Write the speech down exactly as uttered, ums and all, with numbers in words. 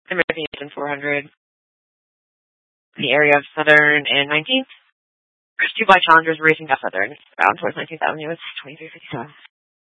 American Eastern four hundred. The area of Southern and nineteenth. First two by Challengers racing down Southern. Bound towards nineteenth Avenue. It's twenty-three fifty-seven.